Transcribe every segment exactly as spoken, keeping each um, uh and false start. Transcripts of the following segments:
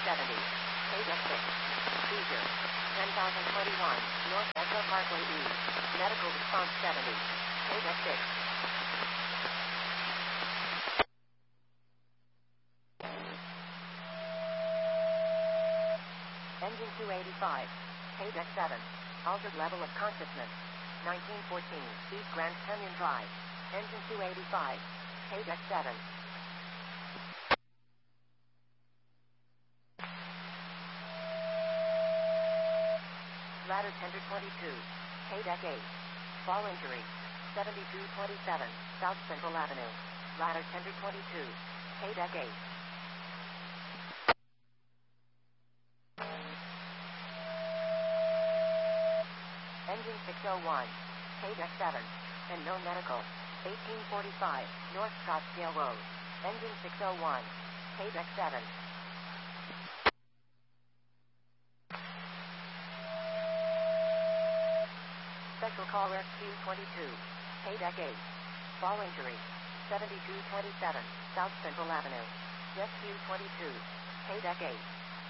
seventy. K-Deck six. Seizure. ten thousand twenty-one. North Echo Parkway East. Medical response seventy. K-Deck six. Engine two eighty-five. K-Deck seven. Altered level of consciousness. nineteen fourteen. East Grand Canyon Drive. Engine two eighty-five. K-Deck seven. Ladder Tender twenty-two. K-Deck eight. Fall injury. seventy-two twenty-seven. South Central Avenue. Ladder Tender twenty-two. K-Deck eight. Engine six oh one. K-Deck seven. And no medical. eighteen forty-five. North Scottsdale Road. Engine six oh one. K-Deck seven. Special Call Rescue twenty-two. K-Deck eight. Fall injury. seventy-two twenty-seven. South Central Avenue. Rescue twenty-two. K-Deck eight.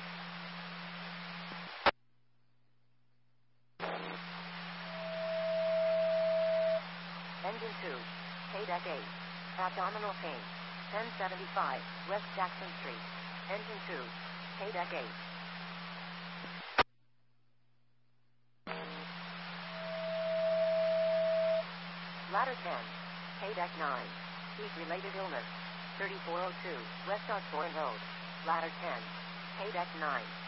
Engine two. K-Deck eight. Abdominal pain. ten seventy-five. West Jackson Street. Engine two. K-Deck eight. Ladder ten. K-Deck nine. Heat-related illness. thirty-four oh two. West Osborne Road. Ladder ten. K-Deck nine.